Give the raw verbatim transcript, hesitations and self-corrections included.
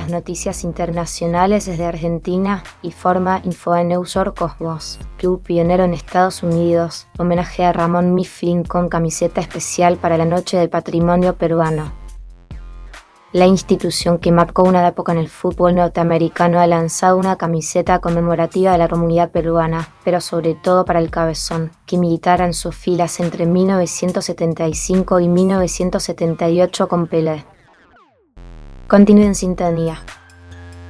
las noticias internacionales desde Argentina, informa Infoneusor Cosmos. Club pionero en Estados Unidos, homenaje a Ramón Mifflin con camiseta especial para la Noche del Patrimonio Peruano. La institución que marcó una época en el fútbol norteamericano ha lanzado una camiseta conmemorativa de la comunidad peruana, pero sobre todo para el Cabezón, que militara en sus filas entre mil novecientos setenta y cinco y mil novecientos setenta y ocho con Pelé. Continúe en sintonía.